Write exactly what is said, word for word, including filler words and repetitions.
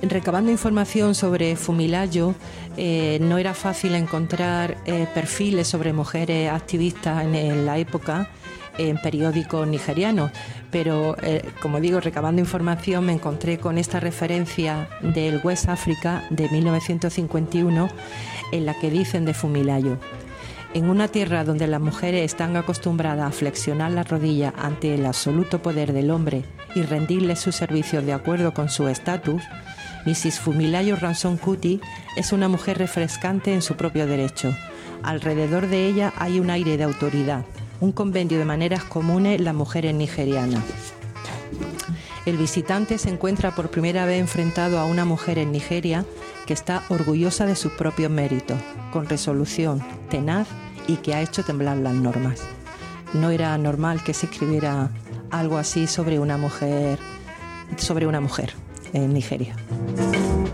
recabando información sobre Fumilayo, eh, no era fácil encontrar eh, perfiles sobre mujeres activistas en, en la época en periódicos nigerianos, pero eh, como digo, recabando información me encontré con esta referencia del West Africa de mil novecientos cincuenta y uno, en la que dicen de Fumilayo: en una tierra donde las mujeres están acostumbradas a flexionar las rodillas ante el absoluto poder del hombre y rendirle sus servicios de acuerdo con su estatus, missus Fumilayo Ransome Kuti es una mujer refrescante en su propio derecho. Alrededor de ella hay un aire de autoridad, un compendio de maneras comunes las mujeres nigerianas. El visitante se encuentra por primera vez enfrentado a una mujer en Nigeria que está orgullosa de sus propios méritos, con resolución, tenaz y que ha hecho temblar las normas. No era normal que se escribiera algo así sobre una mujer, sobre una mujer en Nigeria.